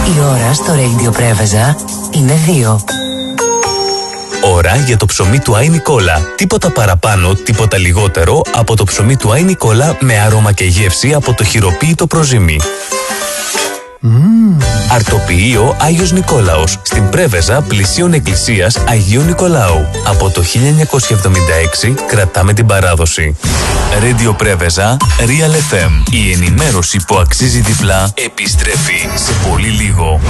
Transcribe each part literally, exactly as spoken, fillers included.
Η ώρα στο Radio Πρέβεζα είναι δύο. Ώρα για το ψωμί του Άι Νικόλα. Τίποτα παραπάνω, τίποτα λιγότερο από το ψωμί του Άι Νικόλα με άρωμα και γεύση από το χειροποίητο προζύμι. Mm. Αρτοποιείο Άγιος Νικόλαος, στην Πρέβεζα πλησίων εκκλησίας Αγίου Νικολάου. Από το χίλια εννιακόσια εβδομήντα έξι κρατάμε την παράδοση. Radio Πρέβεζα, Real εφ εμ. Η ενημέρωση που αξίζει διπλά επιστρέφει σε πολύ λίγο.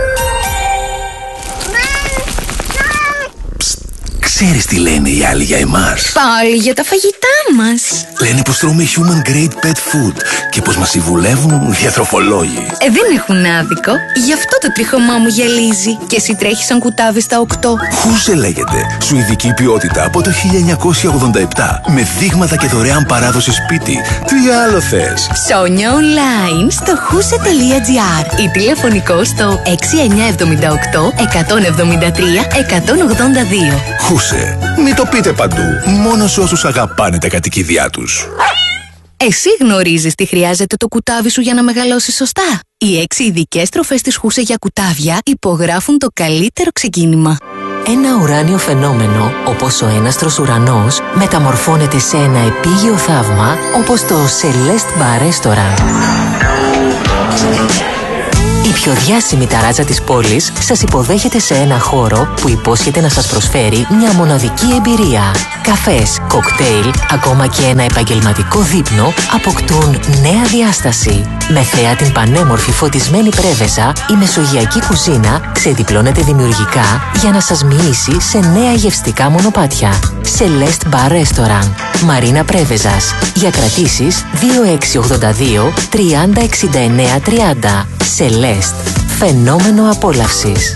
Ξέρεις τι λένε οι άλλοι για εμάς? Πάλι για τα φαγητά μας. Λένε πως τρώμε human grade pet food και πως μας συμβουλεύουν διατροφολόγοι. Ε, δεν έχουν άδικο. Γι' αυτό το τριχωμά μου γυαλίζει. Και εσύ τρέχεις σαν κουτάβι στα οκτώ. Χούσε λέγεται. Σουηδική ποιότητα από το χίλια εννιακόσια ογδόντα επτά. Με δείγματα και δωρεάν παράδοση σπίτι. Τι άλλο θες? Ψώνια online στο χούσε τελεία τζι άρ ή τηλεφωνικό στο έξι εννιά επτά οκτώ εκατόν εβδομήντα τρία εκατόν ογδόντα δύο. Χούσε. Μην το πείτε παντού. Μόνο σε όσους αγαπάνε τα κατοικίδια τους. Εσύ γνωρίζεις τι χρειάζεται το κουτάβι σου για να μεγαλώσει σωστά. Οι έξι ειδικές τροφές της Χούσε για κουτάβια υπογράφουν το καλύτερο ξεκίνημα. Ένα ουράνιο φαινόμενο, όπως ο έναστρος ουρανός, μεταμορφώνεται σε ένα επίγειο θαύμα, όπως το Celeste Bar Restaurant. Η πιο διάσημη ταράτσα της πόλης σας υποδέχεται σε ένα χώρο που υπόσχεται να σας προσφέρει μια μοναδική εμπειρία. Καφές, κοκτέιλ, ακόμα και ένα επαγγελματικό δείπνο αποκτούν νέα διάσταση. Με θέα την πανέμορφη φωτισμένη Πρέβεζα, η μεσογειακή κουζίνα ξεδιπλώνεται δημιουργικά για να σας μοιήσει σε νέα γευστικά μονοπάτια. Celeste Bar Restaurant, Μαρίνα Πρέβεζας. Για κρατήσεις δύο έξι ογδόντα δύο τριάντα εξήντα εννέα τριάντα. Celeste. Φαινόμενο απόλαυσης.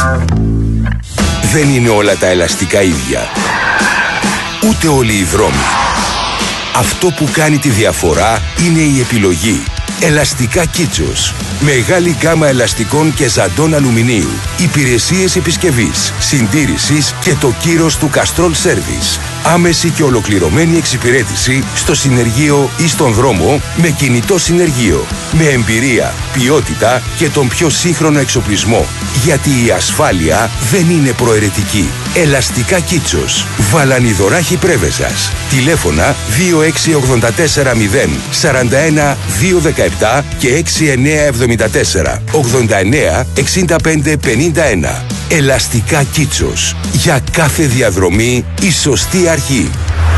Δεν είναι όλα τα ελαστικά ίδια. Ούτε όλοι οι δρόμοι. Αυτό που κάνει τη διαφορά είναι η επιλογή. Ελαστικά Κίτσος. Μεγάλη γκάμα ελαστικών και ζαντών αλουμινίου. Υπηρεσίες επισκευής, συντήρησης και το κύρος του Castrol Service. Άμεση και ολοκληρωμένη εξυπηρέτηση στο συνεργείο ή στον δρόμο με κινητό συνεργείο. Με εμπειρία, ποιότητα και τον πιο σύγχρονο εξοπλισμό. Γιατί η ασφάλεια δεν είναι προαιρετική. Ελαστικά Κίτσος. Βαλανιδωράχη Πρέβεζας. Τηλέφωνα δύο έξι ογδόντα τέσσερα μηδέν σαράντα ένα δύο δεκαεπτά και έξι εννιά εβδομήντα τέσσερα ογδόντα εννέα εξήντα πέντε πενήντα ένα. Ελαστικά Κίτσος. Για κάθε διαδρομή η σωστή αρχή.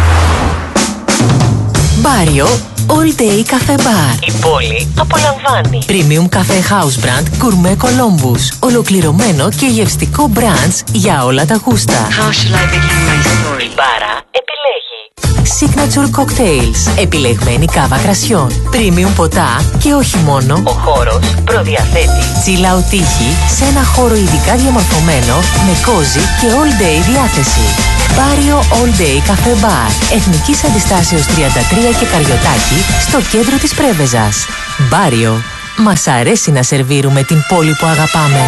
Μπάριο All Day Cafe Bar. Η πόλη απολαμβάνει. Premium Cafe House Brand Gourmet Columbus. Ολοκληρωμένο και γευστικό brunch για όλα τα γούστα. How shall I begin my story? Η μπάρα επιλέγει. Signature Cocktails. Επιλεγμένη κάβα κρασιών. Premium ποτά και όχι μόνο. Ο χώρος προδιαθέτει chill out τύχη σε ένα χώρο ειδικά διαμορφωμένο με cozy και all day διάθεση. Μπάριο All Day Cafe Bar. Εθνικής Αντιστάσεως τριάντα τρία και Καριωτάκη, στο κέντρο της Πρέβεζας. Μπάριο. Μας αρέσει να σερβίρουμε την πόλη που αγαπάμε.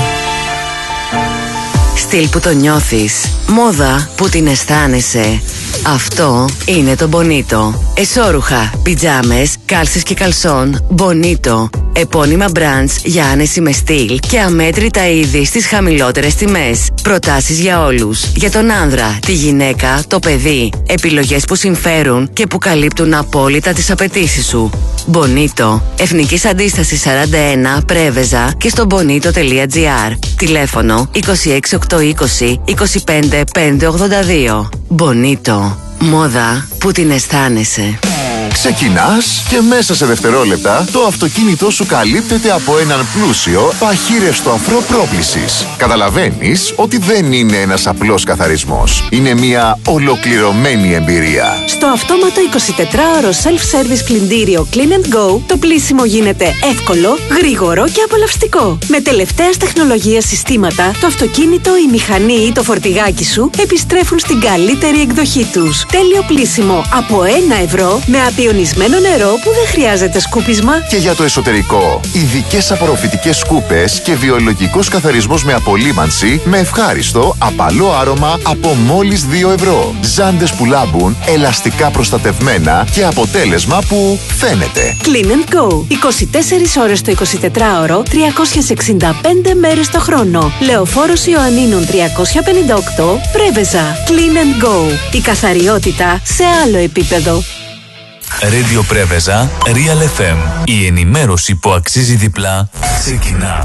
Στυλ που το νιώθεις. Μόδα που την αισθάνεσαι. Αυτό είναι το Bonito. Εσώρουχα, πιτζάμες, κάλσες και καλσόν. Bonito. Επώνυμα brands για άνεση με στυλ και αμέτρητα είδη στις χαμηλότερες τιμές. Προτάσεις για όλους. Για τον άνδρα, τη γυναίκα, το παιδί. Επιλογές που συμφέρουν και που καλύπτουν απόλυτα τις απαιτήσεις σου. Bonito. Εθνικής Αντίστασης σαράντα ένα, Πρέβεζα και στο bonito τελεία τζι άρ. Τηλέφωνο είκοσι έξι οκτακόσια είκοσι είκοσι πέντε πεντακόσια ογδόντα δύο. Bonito. Μόδα που την αισθάνεσαι. Ξεκινάς και μέσα σε δευτερόλεπτα το αυτοκίνητό σου καλύπτεται από έναν πλούσιο παχύρευστο αφρό πρόκλησης. Καταλαβαίνεις ότι δεν είναι ένας απλός καθαρισμός. Είναι μια ολοκληρωμένη εμπειρία. Στο αυτόματο εικοσιτετράωρο self-service πλυντήριο Clean and Go, το πλύσιμο γίνεται εύκολο, γρήγορο και απολαυστικό. Με τελευταίας τεχνολογίας συστήματα, το αυτοκίνητο, η μηχανή ή το φορτηγάκι σου επιστρέφουν στην καλύτερη εκδοχή τους. Τέλειο πλύσιμο από ένα ευρώ με Ιονισμένο νερό που δεν χρειάζεται σκούπισμα. Και για το εσωτερικό, ειδικές απορροφητικές σκούπες και βιολογικός καθαρισμός με απολύμανση με ευχάριστο, απαλό άρωμα από μόλις δύο ευρώ. Ζάντες που λάμπουν, ελαστικά προστατευμένα και αποτέλεσμα που φαίνεται. Clean and Go. είκοσι τέσσερις ώρες το εικοσιτετράωρο, τριακόσιες εξήντα πέντε μέρες το χρόνο. Λεωφόρος Ιωαννίνων τριακόσια πενήντα οκτώ, Πρέβεζα. Clean and Go. Η καθαριότητα σε άλλο επίπεδο. Radio Πρέβεζα, Real εφ εμ. Η ενημέρωση που αξίζει διπλά ξεκινά.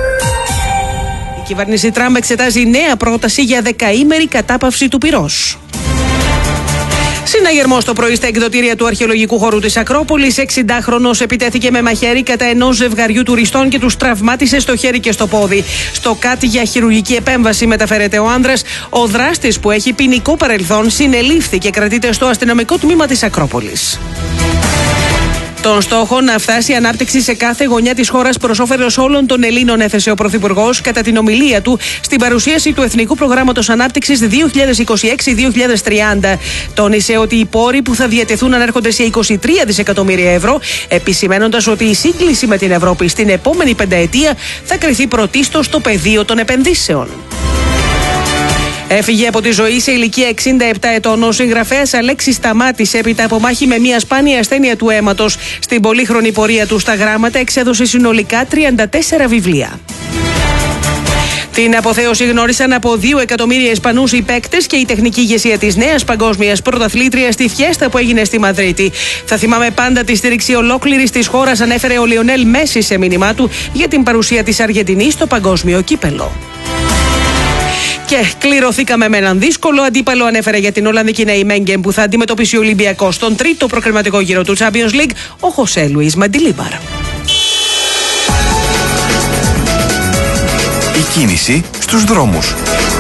Η κυβέρνηση Τραμπ εξετάζει νέα πρόταση για δεκαήμερη κατάπαυση του πυρός. Συναγερμός το πρωί στα εκδοτήρια του αρχαιολογικού χώρου της Ακρόπολης. εξηντάχρονος επιτέθηκε με μαχαίρι κατά ενός ζευγαριού τουριστών και τους τραυμάτισε στο χέρι και στο πόδι. Στο ΚΑΤ για χειρουργική επέμβαση μεταφέρεται ο άνδρας. Ο δράστης, που έχει ποινικό παρελθόν, συνελήφθη και κρατείται στο αστυνομικό τμήμα της Ακρόπολης. Τον στόχο να φτάσει η ανάπτυξη σε κάθε γωνιά της χώρας προς όφελος όλων των Ελλήνων έθεσε ο Πρωθυπουργός κατά την ομιλία του στην παρουσίαση του Εθνικού Προγράμματος Ανάπτυξης δύο χιλιάδες είκοσι έξι με δύο χιλιάδες τριάντα. Τόνισε ότι οι πόροι που θα διατεθούν ανέρχονται σε είκοσι τρία δισεκατομμύρια ευρώ, επισημένοντας ότι η σύγκληση με την Ευρώπη στην επόμενη πενταετία θα κριθεί πρωτίστως στο πεδίο των επενδύσεων. Έφυγε από τη ζωή σε ηλικία εξήντα επτά ετών ο συγγραφέας Αλέξης Σταμάτης έπειτα από μάχη με μια σπάνια ασθένεια του αίματος. Στην πολύχρονη πορεία του στα γράμματα εξέδωσε συνολικά τριάντα τέσσερα βιβλία. Την αποθέωση γνώρισαν από δύο εκατομμύρια Ισπανούς οι παίκτες και η τεχνική ηγεσία της νέας παγκόσμιας πρωταθλήτριας στη φιέστα που έγινε στη Μαδρίτη. Θα θυμάμαι πάντα τη στήριξη ολόκληρης της χώρας, ανέφερε ο Λιονέλ Μέση σε μήνυμά του για την παρουσία της Αργεντινής στο παγκόσμιο κύπελο. Και κληρωθήκαμε με έναν δύσκολο αντίπαλο, ανέφερε για την Ολλανδική Νεϊμέγγεν που θα αντιμετωπίσει ο Ολυμπιακός στον τρίτο προκριματικό γύρο του Champions League, ο Χωσέ Λουίς Μαντιλίμπαρ. Η κίνηση στους δρόμους.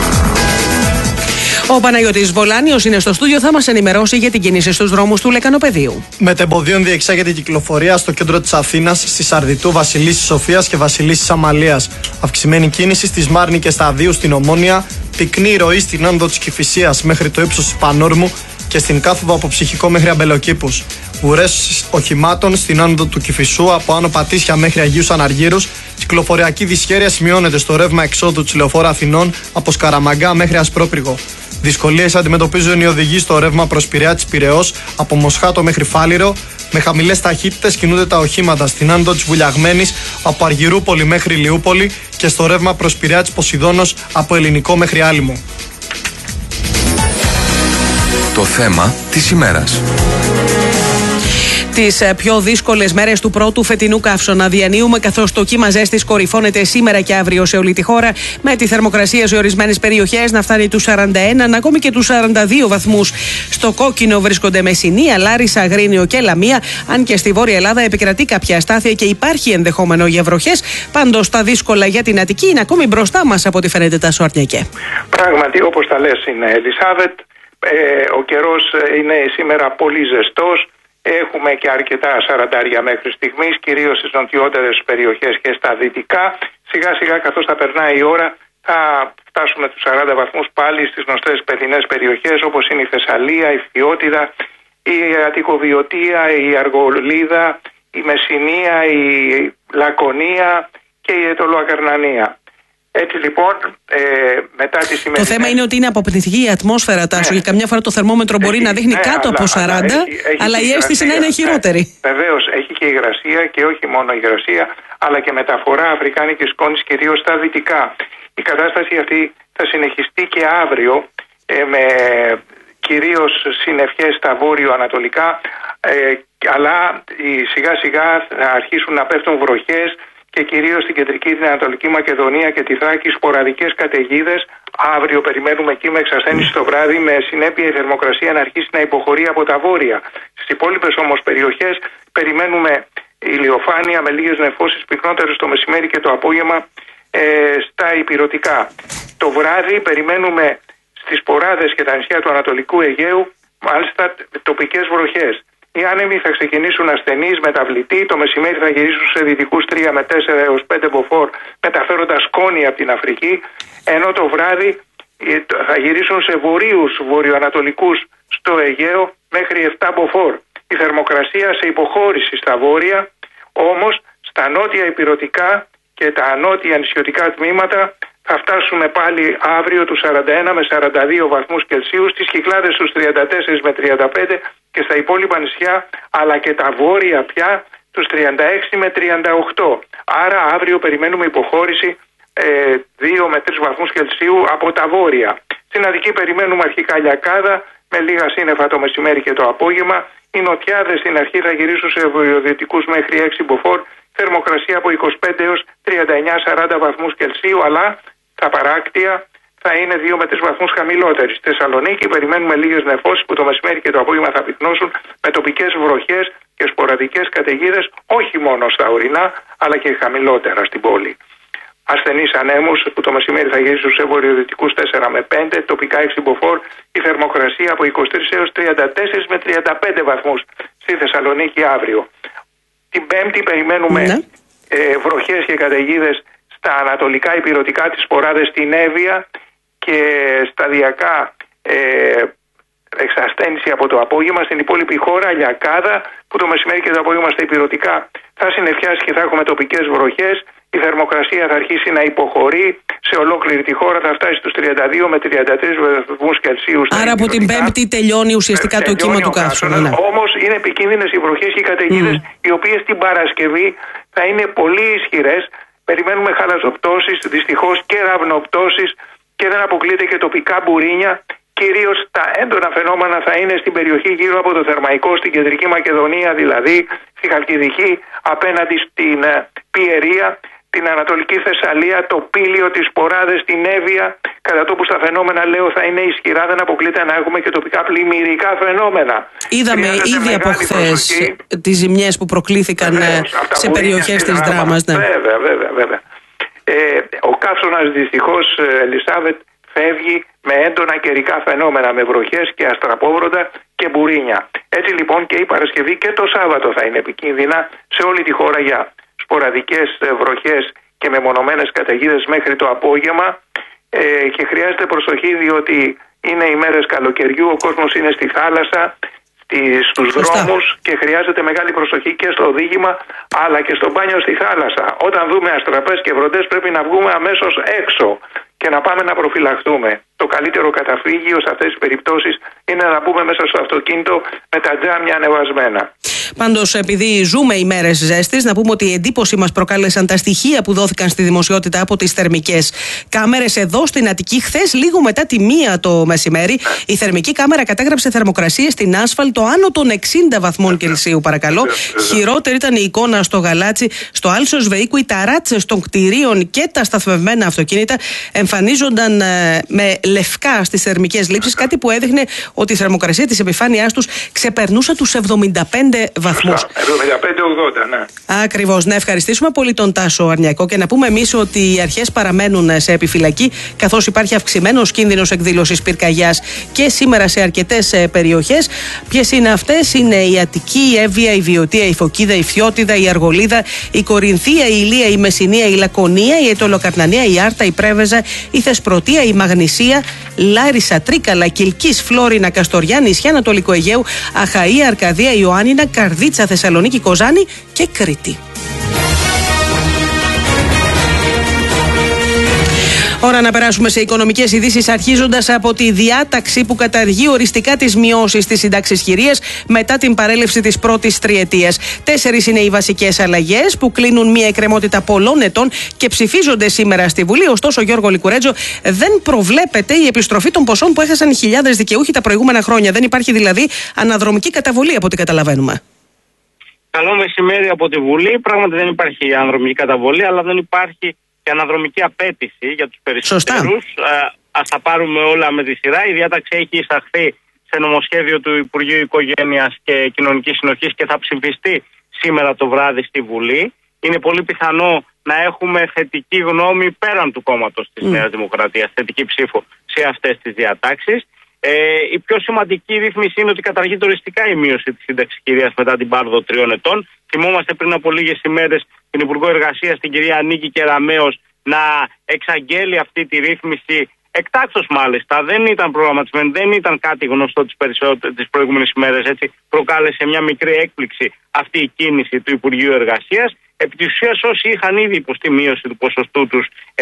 Ο Παναγιώτης Βολάνιος είναι στο στούντιο, θα μας ενημερώσει για την κίνηση στους δρόμους του Λεκανοπεδίου. Μετεμποδίων διεξάγεται η κυκλοφορία στο κέντρο της Αθήνας, στη Σαρδιτού, Βασιλίσσης Σοφίας και Βασιλίσσης Αμαλίας. Αυξημένη κίνηση στη Σμάρνη και Σταδίου στην Ομόνια. Πυκνή ροή στην άνοδο της Κηφισίας μέχρι το ύψος της Πανόρμου και στην κάθοδο από Ψυχικό μέχρι Αμπελοκήπους. Ουρές οχημάτων στην άνοδο του Κηφισού από Άνω Πατήσια μέχρι Αγίους Αναργύρους. Κυκλοφοριακή δυσχέρεια σημειώνεται στο ρεύμα εξόδου της Λεωφόρου Αθηνών από Σκαραμαγκά μέχρι Ασπρόπυργο. Δυσκολίες αντιμετωπίζουν οι οδηγοί στο ρεύμα προς Πειραιά της Πειραιώς από Μοσχάτο μέχρι Φάληρο. Με χαμηλές ταχύτητες κινούνται τα οχήματα στην άνοδο της Βουλιαγμένης από Αργυρούπολη μέχρι Λιούπολη και στο ρεύμα προς Πειραιά της Ποσειδώνος από Ελληνικό μέχρι Άλυμο. Το θέμα της ημέρας. Τις πιο δύσκολες μέρες του πρώτου φετινού καύσωνα διανύουμε, καθώς το κύμα ζέστης κορυφώνεται σήμερα και αύριο σε όλη τη χώρα, με τη θερμοκρασία σε ορισμένες περιοχές να φτάνει τους σαράντα ένα, ακόμη και τους σαράντα δύο βαθμούς. Στο κόκκινο βρίσκονται Μεσσηνία, Λάρισα, Αγρίνιο και Λαμία, αν και στη Βόρεια Ελλάδα επικρατεί κάποια αστάθεια και υπάρχει ενδεχόμενο για βροχές. Πάντως τα δύσκολα για την Αττική είναι ακόμη μπροστά μας από ό,τι φαίνεται, τα Σόρνιακε. Πράγματι, όπως τα λες, είναι Ελισάβετ. Ε, ο καιρός είναι σήμερα πολύ ζεστός. Έχουμε και αρκετά σαραντάρια μέχρι στιγμής, κυρίως στις νοτιότερες περιοχές και στα δυτικά. Σιγά σιγά, καθώς θα περνάει η ώρα, θα φτάσουμε τους σαράντα βαθμούς πάλι στις γνωστές παιδινές περιοχές, όπως είναι η Θεσσαλία, η Φθιώτιδα, η Αττικοβιωτία, η Αργολίδα, η Μεσσηνία, η Λακωνία και η Αιτωλοακαρνανία. Έτσι λοιπόν, ε, μετά τη σημερινή... Το θέμα είναι ότι είναι αποπνητική η ατμόσφαιρα, Τάσο, ναι. Και καμιά φορά το θερμόμετρο έχει, μπορεί να δείχνει ναι, κάτω αλλά, από σαράντα, αλλά, έχει, έχει αλλά η αίσθηση να είναι χειρότερη. Ναι, βεβαίως, έχει και υγρασία και όχι μόνο υγρασία, αλλά και μεταφορά αφρικάνικης σκόνης κυρίως στα δυτικά. Η κατάσταση αυτή θα συνεχιστεί και αύριο, ε, με κυρίως συννεφιές στα βόρειο-ανατολικά, ε, αλλά σιγά σιγά θα αρχίσουν να πέφτουν βροχές και κυρίως στην κεντρική, την Ανατολική Μακεδονία και τη Θράκη, σποραδικές καταιγίδες. Αύριο περιμένουμε εκεί με εξασθένιση το βράδυ, με συνέπεια η θερμοκρασία να αρχίσει να υποχωρεί από τα βόρεια. Στις υπόλοιπες όμως περιοχές περιμένουμε ηλιοφάνεια με λίγες νεφώσεις, πυκνότερες το μεσημέρι και το απόγευμα ε, στα ηπειρωτικά. Το βράδυ περιμένουμε στις Ποράδες και τα νησιά του Ανατολικού Αιγαίου μάλιστα τοπικές βροχές. Οι άνεμοι θα ξεκινήσουν ασθενείς μεταβλητοί, το μεσημέρι θα γυρίσουν σε δυτικούς τρία με τέσσερα έως πέντε μποφόρ, μεταφέροντας σκόνη από την Αφρική, ενώ το βράδυ θα γυρίσουν σε βορείους βορειοανατολικούς στο Αιγαίο μέχρι επτά μποφόρ. η θερμοκρασία σε υποχώρηση στα βόρεια, όμως στα νότια ηπειρωτικά και τα νότια νησιωτικά τμήματα θα φτάσουμε πάλι αύριο τους σαράντα ένα με σαράντα δύο βαθμούς Κελσίου, στις Κυκλάδες τους τριάντα τέσσερα με τριάντα πέντε και στα υπόλοιπα νησιά, αλλά και τα βόρεια πια τους τριάντα έξι με τριάντα οκτώ. Άρα αύριο περιμένουμε υποχώρηση ε, δύο με τρεις βαθμούς Κελσίου από τα βόρεια. Στην Αττική περιμένουμε αρχικά λιακάδα με λίγα σύννεφα το μεσημέρι και το απόγευμα. Οι νοτιάδες στην αρχή θα γυρίσουν σε βορειοδυτικούς μέχρι έξι μποφόρ, θερμοκρασία από είκοσι πέντε έως τριάντα εννιά με σαράντα βαθμούς Κελσίου, αλλά τα παράκτια θα είναι δύο με τρεις βαθμούς χαμηλότεροι. Στη Θεσσαλονίκη περιμένουμε λίγες νεφώσεις που το μεσημέρι και το απόγευμα θα πυκνώσουν με τοπικές βροχές και σποραδικές καταιγίδες, όχι μόνο στα ορεινά, αλλά και χαμηλότερα στην πόλη. Ασθενείς ανέμους που το μεσημέρι θα γυρίσουν σε βορειοδυτικούς τέσσερα με πέντε, τοπικά έξι μποφόρ, η θερμοκρασία από είκοσι τρεις έως τριάντα τέσσερα με τριάντα πέντε βαθμούς στη Θεσσαλονίκη αύριο. Την Πέμπτη περιμένουμε ναι. ε, βροχές και καταιγίδες στα ανατολικά ηπειρωτικά της σποράδες στην Εύβοια και σταδιακά ε, εξασθένηση από το απόγευμα. Στην υπόλοιπη χώρα λιακάδα που το μεσημέρι και το απόγευμα στα ηπειρωτικά θα συννεφιάσει και θα έχουμε τοπικές βροχές. Η θερμοκρασία θα αρχίσει να υποχωρεί σε ολόκληρη τη χώρα, θα φτάσει στους τριάντα δύο με τριάντα τρεις βαθμούς Κελσίου. Άρα από την Πέμπτη τελειώνει ουσιαστικά το κύμα του καύσωνα. Ναι. Όμως είναι επικίνδυνες οι βροχές και οι καταιγίδες, mm. οι οποίες την Παρασκευή θα είναι πολύ ισχυρές. Περιμένουμε χαλαζοπτώσεις, δυστυχώς και ραυνοπτώσεις και δεν αποκλείεται και τοπικά μπουρίνια. Κυρίως τα έντονα φαινόμενα θα είναι στην περιοχή γύρω από το Θερμαϊκό, στην Κεντρική Μακεδονία, δηλαδή στη Χαλκιδική, απέναντι στην Πιερία, την Ανατολική Θεσσαλία, το Πήλιο, τις Σποράδες, την Εύβοια. Κατά τόπου στα φαινόμενα, λέω, θα είναι ισχυρά, δεν αποκλείεται να έχουμε και τοπικά πλημμυρικά φαινόμενα. Είδαμε ήδη από χθες τις ζημιές που προκλήθηκαν βεβαίως, σε περιοχές της Δράμας. Ναι. Βέβαια, βέβαια, βέβαια. Ε, ο καύσωνας δυστυχώς, Ελισάβετ, φεύγει με έντονα καιρικά φαινόμενα, με βροχές και αστραπόβροντα και μπουρίνια. Έτσι λοιπόν και η Παρασκευή και το Σάββατο θα είναι επικίνδυνα σε όλη τη χώρα για σποραδικές βροχές και μεμονωμένες καταιγίδες μέχρι το απόγευμα ε, και χρειάζεται προσοχή διότι είναι οι μέρες καλοκαιριού, ο κόσμος είναι στη θάλασσα, στη, στους δρόμους και χρειάζεται μεγάλη προσοχή και στο οδήγημα αλλά και στο μπάνιο στη θάλασσα. Όταν δούμε αστραπές και βροντές πρέπει να βγούμε αμέσως έξω και να πάμε να προφυλαχθούμε. Το καλύτερο καταφύγιο σε αυτές τις περιπτώσεις είναι να μπούμε μέσα στο αυτοκίνητο με τα τζάμια ανεβασμένα. Πάντως, επειδή ζούμε ημέρες ζέστης, να πούμε ότι η εντύπωση μας προκάλεσαν τα στοιχεία που δόθηκαν στη δημοσιότητα από τις θερμικές κάμερες εδώ στην Αττική. Χθες, λίγο μετά τη μία το μεσημέρι, η θερμική κάμερα κατέγραψε θερμοκρασίες στην άσφαλτο άνω των εξήντα βαθμών Κελσίου, παρακαλώ. Χειρότερη ήταν η εικόνα στο Γαλάτσι, στο Άλσος Βεϊκού. Οι ταράτσες των κτηρίων και τα σταθμευμένα αυτοκίνητα εμφανίζονταν ε, με λευκά στις θερμικές λήψεις, κάτι που έδειχνε ότι η θερμοκρασία της επιφάνειάς τους ξεπερνούσε τους εβδομήντα πέντε βαθμούς. εβδομήντα πέντε ογδόντα, ναι. Ακριβώς. Να ευχαριστήσουμε πολύ τον Τάσο Αρνιακό και να πούμε εμείς ότι οι αρχές παραμένουν σε επιφυλακή, καθώς υπάρχει αυξημένος κίνδυνος εκδήλωσης πυρκαγιάς και σήμερα σε αρκετές περιοχές. Ποιες είναι αυτές? Είναι η Αττική, η Εύβοια, η Βιωτία, η Φωκίδα, η Φθιώτιδα, η Αργολίδα, η Κορινθία, η Ηλία, η Μεσσηνία, η Λακωνία, η Αιτωλοκαρνανία, η Άρτα, η Πρέβεζα, η Θεσπρωτεία, η Μαγνησία, Λάρισα, Τρίκαλα, Κιλκής, Φλόρινα, Καστοριά, νησιά Ανατολικού Αιγαίου, Αχαΐα, Αρκαδία, Ιωάννινα, Καρδίτσα, Θεσσαλονίκη, Κοζάνη και Κρήτη. Ώρα να περάσουμε σε οικονομικές ειδήσεις, αρχίζοντας από τη διάταξη που καταργεί οριστικά τις μειώσεις της συντάξης χειρίας μετά την παρέλευση της πρώτης τριετίας. Τέσσερις είναι οι βασικές αλλαγές που κλείνουν μια εκκρεμότητα πολλών ετών και ψηφίζονται σήμερα στη Βουλή. Ωστόσο, Γιώργο Λικουρέτζο, δεν προβλέπεται η επιστροφή των ποσών που έχασαν χιλιάδες δικαιούχοι τα προηγούμενα χρόνια. Δεν υπάρχει δηλαδή αναδρομική καταβολή, από ό,τι καταλαβαίνουμε. Καλό μεσημέρι από τη Βουλή. Πράγματι δεν υπάρχει αναδρομική καταβολή, αλλά δεν υπάρχει και αναδρομική απέτηση για τους περισσότερους. Ας τα πάρουμε όλα με τη σειρά. Η διάταξη έχει εισαχθεί σε νομοσχέδιο του Υπουργείου Οικογένειας και Κοινωνικής Συνοχής και θα ψηφιστεί σήμερα το βράδυ στη Βουλή. Είναι πολύ πιθανό να έχουμε θετική γνώμη πέραν του κόμματος της mm. Νέας Δημοκρατίας, θετική ψήφο σε αυτές τις διατάξεις. Ε, η πιο σημαντική ρύθμιση είναι ότι καταργείται οριστικά η μείωση της σύνταξης χειρίας μετά την πάροδο τριών ετών. Θυμόμαστε πριν από λίγες ημέρες την Υπουργό Εργασίας, την κυρία Νίκη Κεραμέως, να εξαγγέλει αυτή τη ρύθμιση εκτάκτως μάλιστα, δεν ήταν προγραμματισμένη, δεν ήταν κάτι γνωστό τις, τις προηγούμενες ημέρες, έτσι προκάλεσε μια μικρή έκπληξη αυτή η κίνηση του Υπουργείου Εργασίας. Επί της ουσίας όσοι είχαν ήδη υποστεί μείωση του ποσοστού τους, ε,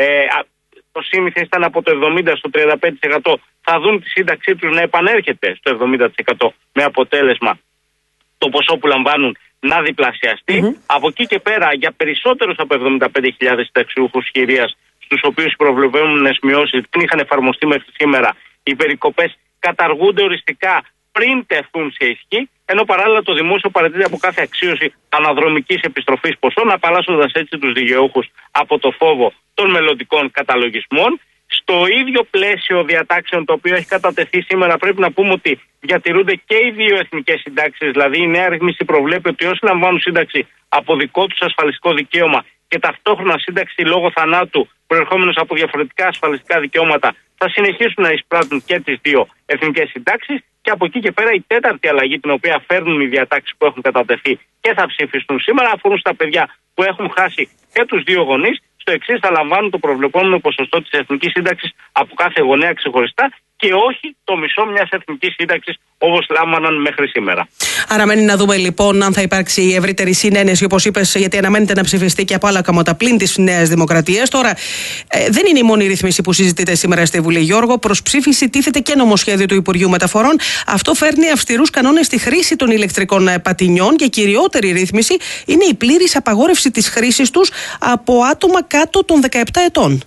το σύνηθε ήταν από το εβδομήντα στο τριάντα πέντε τοις εκατό, θα δουν τη σύνταξή τους να επανέρχεται στο εβδομήντα τοις εκατό με αποτέλεσμα το ποσό που λαμβάνουν να διπλασιαστεί. Mm-hmm. Από εκεί και πέρα για περισσότερους από εβδομήντα πέντε χιλιάδες συνταξιούχους χειρίας, στους οποίους οι προβλεπόμενες μειώσεις δεν είχαν εφαρμοστεί μέχρι σήμερα, οι περικοπές καταργούνται οριστικά πριν τεθούν σε ισχύ, ενώ παράλληλα το δημόσιο παραιτείται από κάθε αξίωση αναδρομικής επιστροφής ποσών, απαλλάσσοντας έτσι τους δικαιούχους από το φόβο των μελλοντικών καταλογισμών. Στο ίδιο πλαίσιο διατάξεων το οποίο έχει κατατεθεί σήμερα, πρέπει να πούμε ότι διατηρούνται και οι δύο εθνικές συντάξεις. Δηλαδή, η νέα ρύθμιση προβλέπει ότι όσοι λαμβάνουν σύνταξη από δικό τους ασφαλιστικό δικαίωμα και ταυτόχρονα σύνταξη λόγω θανάτου προερχόμενος από διαφορετικά ασφαλιστικά δικαιώματα, θα συνεχίσουν να εισπράττουν και τις δύο εθνικές συντάξεις. Και από εκεί και πέρα η τέταρτη αλλαγή, την οποία φέρνουν οι διατάξεις που έχουν κατατεθεί και θα ψηφιστούν σήμερα, αφορούν στα παιδιά που έχουν χάσει και τους δύο γονείς. Στο εξής, θα λαμβάνουν το προβλεπόμενο ποσοστό της εθνικής σύνταξης από κάθε γονέα ξεχωριστά και όχι το μισό μιας εθνικής σύνταξης όπως λάμβαναν μέχρι σήμερα. Άρα μένει να δούμε λοιπόν αν θα υπάρξει η ευρύτερη συνένεση, όπως είπες, γιατί αναμένεται να ψηφιστεί και από άλλα κόμματα πλην της Νέας Δημοκρατίας. Τώρα, ε, δεν είναι η μόνη ρύθμιση που συζητείται σήμερα στη Βουλή, Γιώργο. Προς ψήφιση τίθεται και νομοσχέδιο του Υπουργείου Μεταφορών. Αυτό φέρνει αυστηρούς κανόνες στη χρήση των ηλεκτρικών πατινιών και κυριότερη ρύθμιση είναι η πλήρης απαγόρευση της χρήσης τους από άτομα κάτω των δεκαεπτά ετών.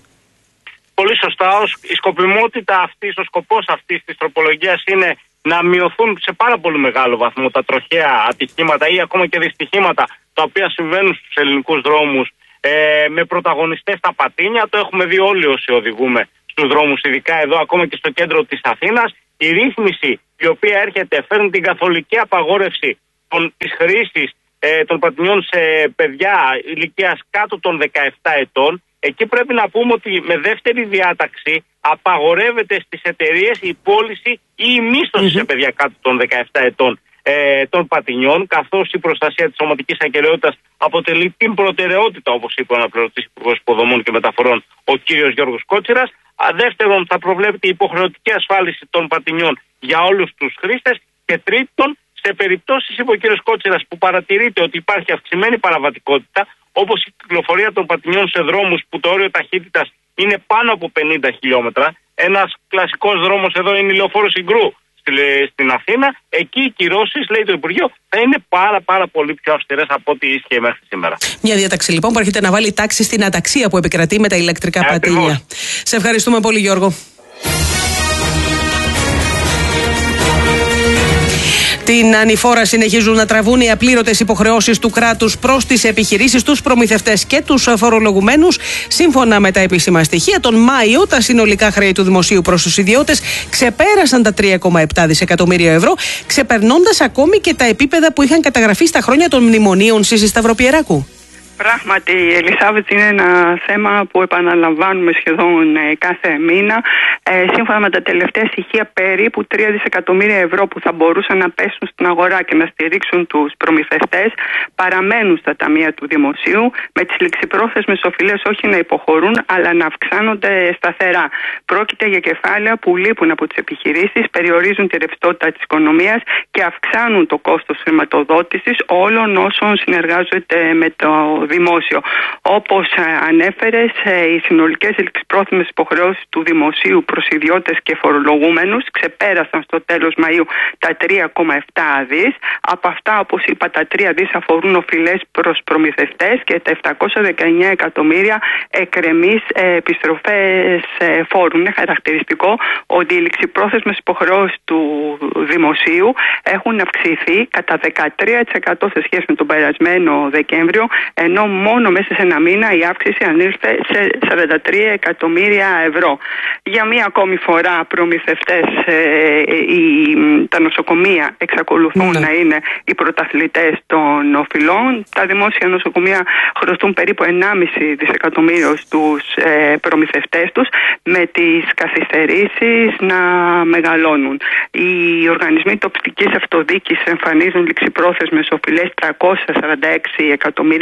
Πολύ σωστά. Η σκοπιμότητα αυτή, ο σκοπός αυτής της τροπολογίας είναι να μειωθούν σε πάρα πολύ μεγάλο βαθμό τα τροχαία ατυχήματα ή ακόμα και δυστυχήματα τα οποία συμβαίνουν στους ελληνικούς δρόμους ε, με πρωταγωνιστές τα πατίνια. Το έχουμε δει όλοι όσοι οδηγούμε στους δρόμους, ειδικά εδώ, ακόμα και στο κέντρο της Αθήνας. Η ρύθμιση η οποία έρχεται φέρνει την καθολική απαγόρευση των, της χρήσης ε, των πατινιών σε παιδιά ηλικίας κάτω των δεκαεπτά ετών. Εκεί πρέπει να πούμε ότι με δεύτερη διάταξη απαγορεύεται στις εταιρείες η πώληση ή η μίσθωση mm-hmm. σε παιδιά κάτω των δεκαεπτά ετών ε, των πατινιών, καθώς η προστασία της σωματικής ακεραιότητας αποτελεί την προτεραιότητα, όπως είπε ο αναπληρωτής Υπουργός Υποδομών και Μεταφορών, ο κύριος Γιώργος Κότσιρας. Δεύτερον, θα προβλέπεται η υποχρεωτική ασφάλιση των πατινιών για όλους τους χρήστες. Και τρίτον, σε περιπτώσεις, είπε ο κύριος Κότσιρας, που παρατηρείται ότι υπάρχει αυξημένη παραβατικότητα, όπως η κυκλοφορία των πατινιών σε δρόμους που το όριο ταχύτητας είναι πάνω από πενήντα χιλιόμετρα. Ένας κλασικός δρόμος εδώ είναι η Λεωφόρος Ιγρού στην Αθήνα. Εκεί οι κυρώσεις, λέει το Υπουργείο, θα είναι πάρα πάρα πολύ πιο αυστηρές από ό,τι ίσχυε μέχρι σήμερα. Μια διάταξη λοιπόν που έρχεται να βάλει τάξη στην αταξία που επικρατεί με τα ηλεκτρικά ε, πατίνια. Ακριβώς. Σε ευχαριστούμε πολύ, Γιώργο. Την ανηφόρα συνεχίζουν να τραβούν οι απλήρωτες υποχρεώσεις του κράτους προς τις επιχειρήσεις, τους προμηθευτές και τους φορολογουμένους. Σύμφωνα με τα επίσημα στοιχεία, τον Μάιο τα συνολικά χρέη του δημοσίου προς τους ιδιώτες ξεπέρασαν τα τρία κόμμα επτά δισεκατομμύρια ευρώ, ξεπερνώντας ακόμη και τα επίπεδα που είχαν καταγραφεί στα χρόνια των μνημονίων Σύση Σταυροπιεράκου. Πράγματι, Ελισάβετ, είναι ένα θέμα που επαναλαμβάνουμε σχεδόν ε, κάθε μήνα. Ε, σύμφωνα με τα τελευταία στοιχεία, περίπου τρία δισεκατομμύρια ευρώ που θα μπορούσαν να πέσουν στην αγορά και να στηρίξουν τους προμηθευτές παραμένουν στα ταμεία του δημοσίου, με τις ληξιπρόθεσμες οφειλές όχι να υποχωρούν, αλλά να αυξάνονται σταθερά. Πρόκειται για κεφάλαια που λείπουν από τις επιχειρήσεις, περιορίζουν τη ρευστότητα της οικονομίας και αυξάνουν το κόστος χρηματοδότησης όλων όσων συνεργάζονται με το δημόσιο. Όπως ανέφερες, οι συνολικές ληξιπρόθεσμες υποχρεώσεις του δημοσίου προς ιδιώτες και φορολογούμενους ξεπέρασαν στο τέλος Μαΐου τα τρία κόμμα επτά δις. Από αυτά, όπως είπα, τα τρία δις αφορούν οφειλές προς προμηθευτές και τα επτακόσια δεκαεννιά εκατομμύρια εκρεμείς επιστροφές φόρων. Είναι χαρακτηριστικό ότι οι ληξιπρόθεσμες υποχρεώσεις του δημοσίου έχουν αυξηθεί κατά δεκατρία τοις εκατό σε σχέση με τον περασμένο Δεκέμβριο, ενώ μόνο μέσα σε ένα μήνα η αύξηση ανήλθε σε σαράντα τρία εκατομμύρια ευρώ. Για μία ακόμη φορά, προμηθευτές, ε, οι, τα νοσοκομεία εξακολουθούν mm. να είναι οι πρωταθλητές των οφειλών. Τα δημόσια νοσοκομεία χρωστούν περίπου ενάμιση δισεκατομμύριο στους ε, προμηθευτές τους, με τις καθυστερήσεις να μεγαλώνουν. Οι οργανισμοί τοπικής αυτοδιοίκησης εμφανίζουν ληξιπρόθεσμες οφειλές τριακόσια σαράντα έξι εκατομμύρια, ελαφρώς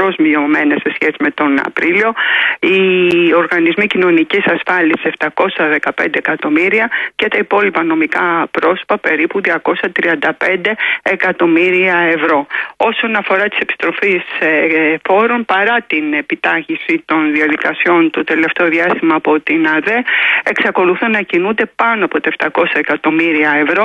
ελαφρώς μειωμένες σε σχέση με τον Απρίλιο. Οι οργανισμοί κοινωνικής ασφάλισης επτακόσια δεκαπέντε εκατομμύρια και τα υπόλοιπα νομικά πρόσωπα περίπου διακόσια τριάντα πέντε εκατομμύρια ευρώ. Όσον αφορά τις επιστροφές φόρων, παρά την επιτάχυση των διαδικασιών το τελευταίο διάστημα από την ΑΔΕ, εξακολουθούν να κινούνται πάνω από τα επτακόσια εκατομμύρια ευρώ.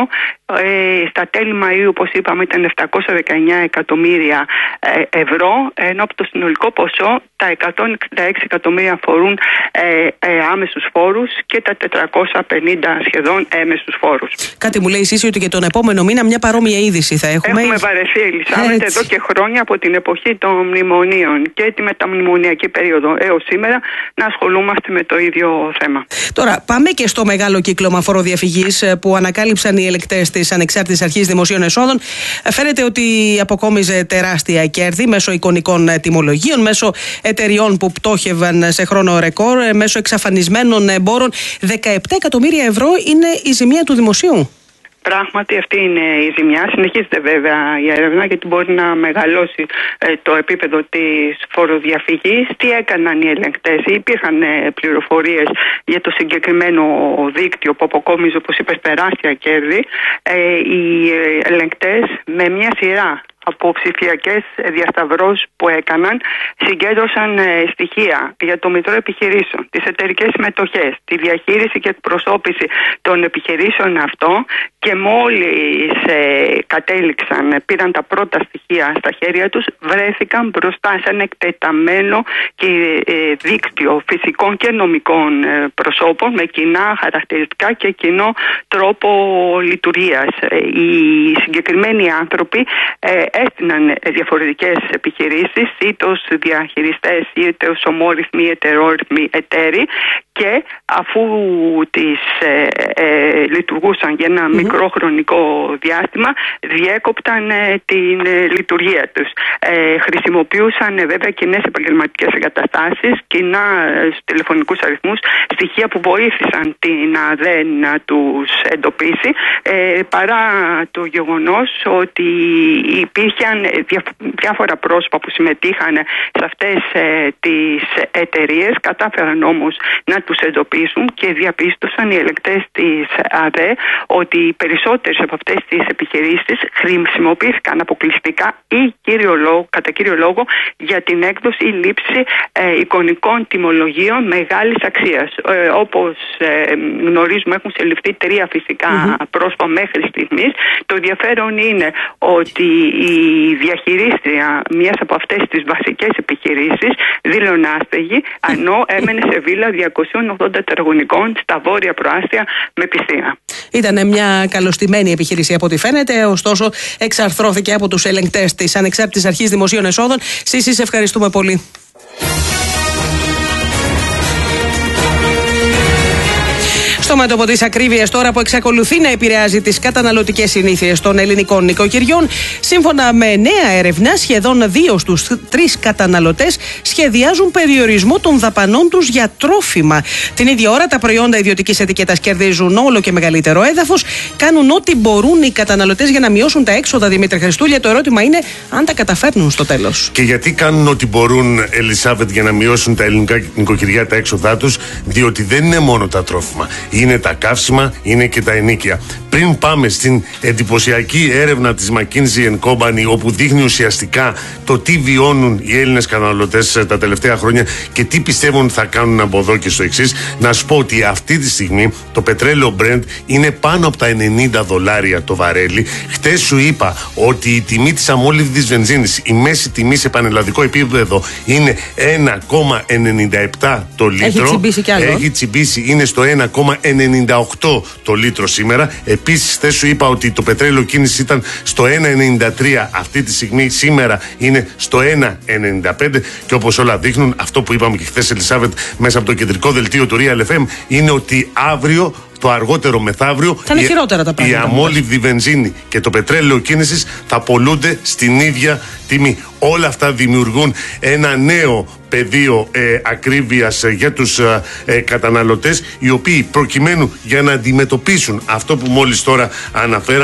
Ε, στα τέλη Μαΐου, όπως είπαμε, ήταν επτακόσια δεκαεννιά εκατομμύρια ε, ευρώ, ενώ από το συνολικό ποσό τα εκατόν εξήντα έξι εκατομμύρια αφορούν ε, ε, άμεσους φόρους και τα τετρακόσια πενήντα σχεδόν έμεσους φόρους. Κάτι μου λέει Σύση ότι και τον επόμενο μήνα μια παρόμοια είδηση θα έχουμε. Έχουμε βαρεθεί, Ελισάβετ, εδώ και χρόνια από την εποχή των μνημονίων και τη μεταμνημονιακή περίοδο έως σήμερα να ασχολούμαστε με το ίδιο θέμα. Τώρα, πάμε και στο μεγάλο κύκλωμα φοροδιαφυγής που ανακάλυψαν οι ελεκτές της Ανεξάρτητης Αρχής Δημοσίων Εσόδων. Φαίνεται ότι αποκόμιζε τεράστια κέρδη μέσω εικονικών τιμολογίων, μέσω εταιριών που πτώχευαν σε χρόνο ρεκόρ, μέσω εξαφανισμένων εμπόρων. δεκαεπτά εκατομμύρια ευρώ είναι η ζημία του δημοσίου. Πράγματι αυτή είναι η ζημιά. Συνεχίζεται βέβαια η έρευνα γιατί μπορεί να μεγαλώσει ε, το επίπεδο της φοροδιαφυγής. Τι έκαναν οι ελεγκτές? Υπήρχαν ε, πληροφορίες για το συγκεκριμένο δίκτυο που αποκόμιζε, όπως είπες, τεράστια κέρδη. Ε, οι ε, ελεγκτές με μια σειρά από ψηφιακές διασταυρώσεις που έκαναν, συγκέντρωσαν ε, στοιχεία για το μητρό επιχειρήσεων, τις εταιρικές συμμετοχές, τη διαχείριση και εκπροσώπηση των επιχειρήσεων αυτών και μόλις ε, κατέληξαν, πήραν τα πρώτα στοιχεία στα χέρια τους, βρέθηκαν μπροστά σε ένα εκτεταμένο και ε, δίκτυο φυσικών και νομικών ε, προσώπων με κοινά χαρακτηριστικά και κοινό τρόπο λειτουργίας. Ε, οι συγκεκριμένοι άνθρωποι ε, έστειναν διαφορετικές επιχειρήσεις, είτε ως διαχειριστές είτε ως ομόρυθμοι, ετερόρυθμοι εταίροι, και αφού τις ε, ε, λειτουργούσαν για ένα mm-hmm. μικρό χρονικό διάστημα, διέκοπταν ε, την ε, λειτουργία τους. Ε, χρησιμοποιούσαν ε, βέβαια κοινές επαγγελματικές εγκαταστάσεις, κοινά ε, τηλεφωνικούς αριθμούς, στοιχεία που βοήθησαν την ΑΔΕ να τους εντοπίσει, ε, παρά το γεγονός ότι υπήρχαν διά, διάφορα πρόσωπα που συμμετείχαν σε αυτές ε, τις εταιρείες, κατάφεραν όμως να τους εντοπίσουν και διαπίστωσαν οι ελεγκτές της ΑΔΕ ότι οι περισσότερες από αυτές τις επιχειρήσεις χρησιμοποιήθηκαν αποκλειστικά ή κύριο λόγο, κατά κύριο λόγο για την έκδοση ή λήψη ε, εικονικών τιμολογίων μεγάλης αξίας. Ε, όπως ε, γνωρίζουμε, έχουν συλληφθεί τρία φυσικά mm-hmm. πρόσωπα μέχρι στιγμής. Το ενδιαφέρον είναι ότι η διαχειρίστρια μιας από αυτές τις βασικές επιχειρήσεις δήλωνε άστεγη, ενώ έμενε σε βίλα διακοσίων ογδόντα τετραγωνικών στα βόρεια προάστια με πιστεία. Ήταν μια καλωστημένη επιχείρηση από ό,τι φαίνεται, ωστόσο εξαρθρώθηκε από τους ελεγκτές της Ανεξάρτητης Αρχής Δημοσίων Εσόδων. Σύση, σε ευχαριστούμε πολύ. Στο μέτωπο της ακρίβειας τώρα που εξακολουθεί να επηρεάζει τις καταναλωτικές συνήθειες των ελληνικών νοικοκυριών, σύμφωνα με νέα έρευνα, σχεδόν δύο στους τρεις καταναλωτές σχεδιάζουν περιορισμό των δαπανών τους για τρόφιμα. Την ίδια ώρα, τα προϊόντα ιδιωτικής ετικέτας κερδίζουν όλο και μεγαλύτερο έδαφος. Κάνουν ό,τι μπορούν οι καταναλωτές για να μειώσουν τα έξοδα, Δημήτρη Χριστούλια. Το ερώτημα είναι αν τα καταφέρνουν στο τέλος. Και γιατί κάνουν ό,τι μπορούν, Ελισάβετ, για να μειώσουν τα ελληνικά νοικοκυριά τα έξοδά τους? Διότι δεν είναι μόνο τα τρόφιμα. Είναι τα καύσιμα, είναι και τα ενοίκια. Πριν πάμε στην εντυπωσιακή έρευνα της McKinsey and Company, όπου δείχνει ουσιαστικά το τι βιώνουν οι Έλληνες καταναλωτές τα τελευταία χρόνια και τι πιστεύουν θα κάνουν από εδώ και στο εξής, να σου πω ότι αυτή τη στιγμή το πετρέλαιο Brent είναι πάνω από τα ενενήντα δολάρια το βαρέλι. Χτες σου είπα ότι η τιμή της αμόλυβδης βενζίνης, η μέση τιμή σε πανελλαδικό επίπεδο είναι ένα κόμμα ενενήντα επτά το λίτρο. Έχει τσιμπήσει κι άλλο. Έχει τσιμπήσει, είναι στο ένα κόμμα ενενήντα οκτώ το λίτρο σήμερα. Επίσης, χθες σου είπα ότι το πετρέλαιο κίνηση ήταν στο ένα ενενήντα τρία. Αυτή τη στιγμή, σήμερα, είναι στο ένα ενενήντα πέντε. Και όπως όλα δείχνουν, αυτό που είπαμε και χθες, Ελισάβετ, μέσα από το κεντρικό δελτίο του Real εφ εμ, είναι ότι αύριο, το αργότερο μεθαύριο, θα είναι χειρότερα τα πράγματα. Η αμόλυβδη βενζίνη και το πετρέλαιο κίνησης θα πολλούνται στην ίδια τιμή. Όλα αυτά δημιουργούν ένα νέο πεδίο ε, ακρίβειας ε, για τους ε, ε, καταναλωτές, οι οποίοι προκειμένου για να αντιμετωπίσουν αυτό που μόλις τώρα αναφέραμε,